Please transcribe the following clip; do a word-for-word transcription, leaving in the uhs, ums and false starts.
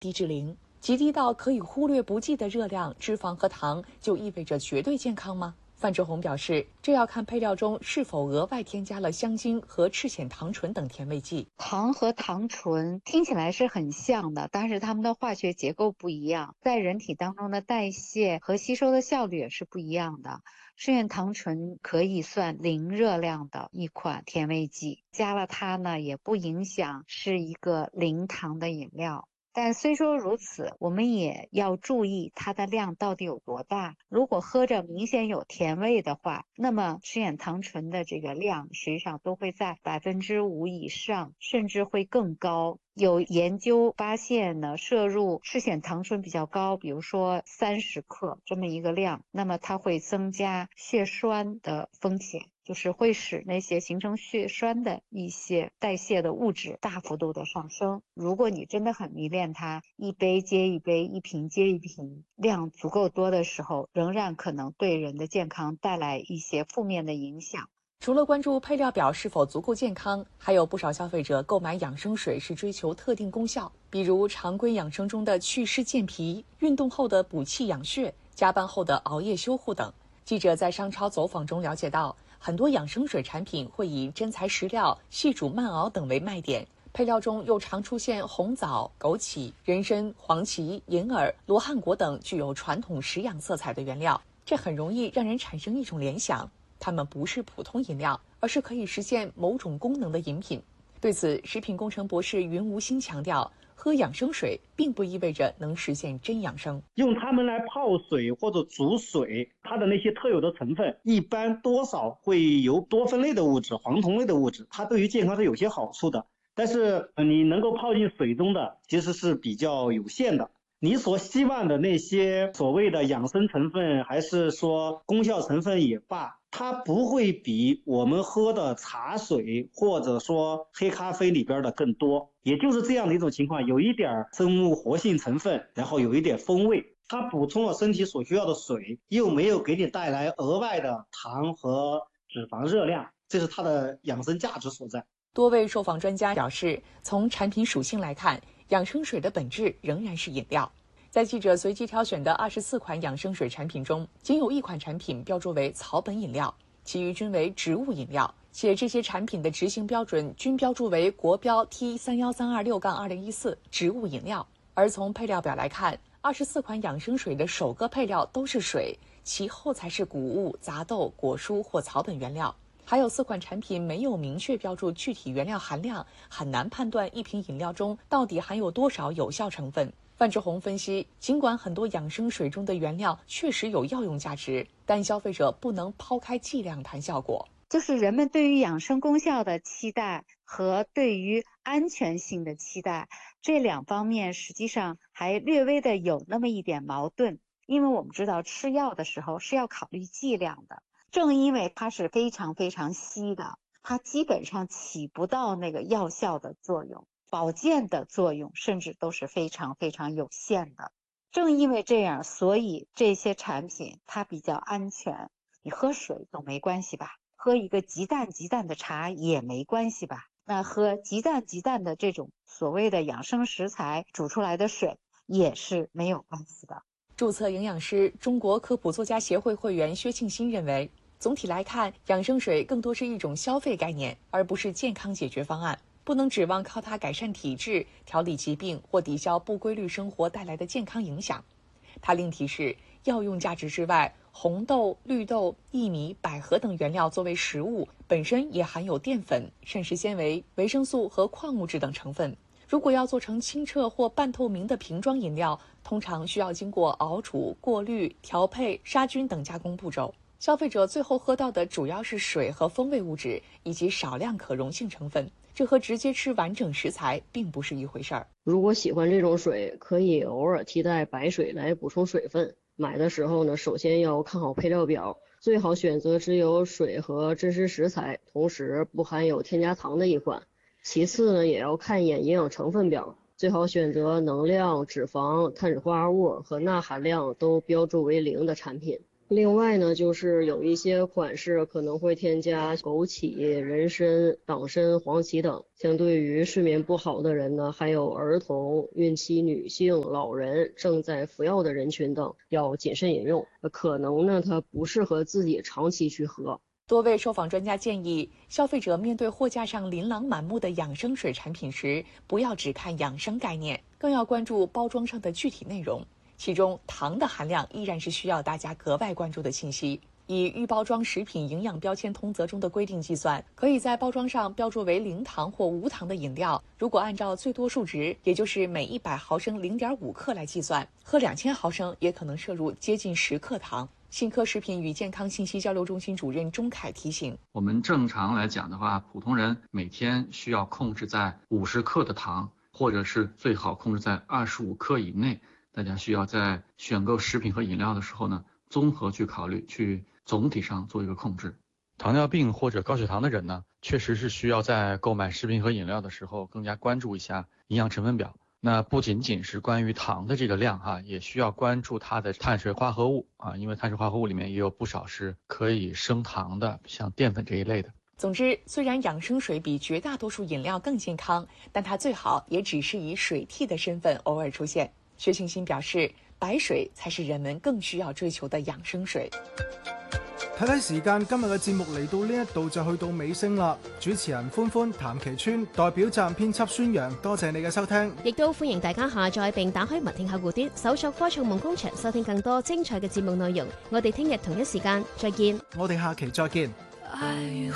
低至零，极低到可以忽略不计的热量、脂肪和糖，就意味着绝对健康吗？范志红表示，这要看配料中是否额外添加了香精和赤藓糖醇等甜味剂。 糖和糖醇听起来是很像的，但是它们的化学结构不一样，在人体当中的代谢和吸收的效率也是不一样的。赤藓糖醇可以算零热量的一款甜味剂，加了它呢也不影响是一个零糖的饮料。但虽说如此，我们也要注意它的量到底有多大。如果喝着明显有甜味的话，那么赤藓糖醇的这个量实际上都会在百分之五以上，甚至会更高。有研究发现呢，摄入赤藓糖醇比较高，比如说三十克这么一个量，那么它会增加血栓的风险。就是会使那些形成血栓的一些代谢的物质大幅度的上升。如果你真的很迷恋它，一杯接一杯，一瓶接一瓶，量足够多的时候，仍然可能对人的健康带来一些负面的影响。 除了关注配料表是否足够健康，还有不少消费者购买养生水是追求特定功效，比如常规养生中的祛湿健脾、运动后的补气养血、加班后的熬夜修护等。记者在商超走访中了解到，很多养生水产品会以真材实料、细煮慢熬等为卖点，配料中又常出现红枣、枸杞、人参、黄芪、银耳、罗汉果等具有传统食养色彩的原料，这很容易让人产生一种联想，它们不是普通饮料，而是可以实现某种功能的饮品。对此，食品工程博士云无心强调，喝养生水并不意味着能实现真养生。 用它们来泡水或者煮水，它的那些特有的成分一般多少会有多酚类的物质、黄酮类的物质，它对于健康是有些好处的。但是你能够泡进水中的其实是比较有限的。你所希望的那些所谓的养生成分，还是说功效成分也罢，它不会比我们喝的茶水或者说黑咖啡里边的更多。也就是这样的一种情况，有一点生物活性成分，然后有一点风味，它补充了身体所需要的水，又没有给你带来额外的糖和脂肪热量，这是它的养生价值所在。 多位受访专家表示，从产品属性来看，养生水的本质仍然是饮料。在记者随机挑选的二十四款养生水产品中，仅有一款产品标注为草本饮料，其余均为植物饮料，且这些产品的执行标准均标注为国标 T 三一三二六二零一四植物饮料。而从配料表来看，二十四款养生水的首个配料都是水，其后才是谷物、杂豆、果蔬或草本原料。还有四款产品没有明确标注具体原料含量，很难判断一瓶饮料中到底含有多少有效成分。范志红分析，尽管很多养生水中的原料确实有药用价值，但消费者不能抛开剂量谈效果。 就是人们对于养生功效的期待和对于安全性的期待，这两方面实际上还略微的有那么一点矛盾。因为我们知道吃药的时候是要考虑剂量的，正因为它是非常非常稀的，它基本上起不到那个药效的作用，保健的作用甚至都是非常非常有限的。正因为这样，所以这些产品它比较安全，你喝水总没关系吧，喝一个极淡极淡的茶也没关系吧，那喝极淡极淡的这种所谓的养生食材煮出来的水也是没有关系的。 注册营养师、中国科普作家协会会员薛庆新认为，总体来看，养生水更多是一种消费概念，而不是健康解决方案，不能指望靠它改善体质、调理疾病或抵消不规律生活带来的健康影响。他另提示，药用价值之外，红豆、绿豆、薏米、百合等原料作为食物，本身也含有淀粉、膳食纤维、维生素和矿物质等成分。如果要做成清澈或半透明的瓶装饮料，通常需要经过熬煮、过滤、调配、杀菌等加工步骤。消费者最后喝到的主要是水和风味物质，以及少量可溶性成分，这和直接吃完整食材并不是一回事儿。 如果喜欢这种水，可以偶尔替代白水来补充水分。买的时候呢，首先要看好配料表，最好选择只有水和真实食材，同时不含有添加糖的一款。其次呢，也要看一眼营养成分表，最好选择能量、脂肪、碳水化合物和钠含量都标注为零的产品。 另外呢，就是有一些款式可能会添加枸杞、人参、党参、黄芪等，相对于睡眠不好的人呢，还有儿童、孕期女性、老人、正在服药的人群等，要谨慎饮用。可能呢，它不适合自己长期去喝。 多位受访专家建议，消费者面对货架上琳琅满目的养生水产品时，不要只看养生概念，更要关注包装上的具体内容。其中，糖的含量依然是需要大家格外关注的信息。以预包装食品营养标签通则中的规定计算，可以在包装上标注为零糖或无糖的饮料，如果按照最多数值，也就是每一百毫升零点五克来计算，喝两千毫升也可能摄入接近十克糖。信科食品与健康信息交流中心主任钟凯提醒， 我们正常来讲的话，普通人每天需要控制在五十克的糖，或者是最好控制在二十五克以内。大家需要在选购食品和饮料的时候呢，综合去考虑，去总体上做一个控制。糖尿病或者高血糖的人呢，确实是需要在购买食品和饮料的时候更加关注一下营养成分表。那不仅仅是关于糖的这个量哈，也需要关注它的碳水化合物啊，因为碳水化合物里面也有不少是可以升糖的，像淀粉这一类的。 总之，虽然养生水比绝大多数饮料更健康，但它最好也只是以水替的身份偶尔出现。薛庆新表示，白水才是人們更需要追求的養生水。 睇睇時間，今日嘅節目嚟到呢一度就去到尾聲啦。主持人歡歡、譚其川，代表站編輯孫陽，多謝你嘅收聽。 亦都歡迎大家下載並打開文聽客戶端，搜索科創夢工場，收聽更多精彩嘅節目內容。我哋聽日同一時間再見。 我哋下期再見。